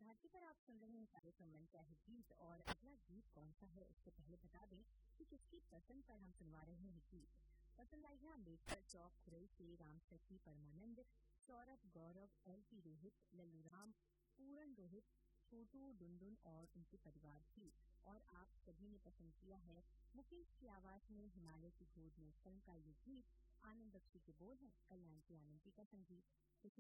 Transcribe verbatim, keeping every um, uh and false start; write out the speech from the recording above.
धरती पर आप सुन रहे हैं कार्यक्रम मन चाहे गीत और अगला गीत कौन सा है उससे पहले बता दें कि किसकी पसंद पर हम सुनवा रहे हैं गीत। पसंद आई है अम्बेडकर चौक खुरई से राम शक्ति परमानंद, सौरभ गौरव, एल पी रोहित, लल्लू राम, पूरन रोहित, छोटू डुनडुन और उनके परिवार की। और आप सभी ने पसंद किया है मुकेश की आवाज में हिमालय की गोद में फिल्म का ये गीत। आनंद बख्शी के बोल है, कल्याण की आनंदी का संगीत।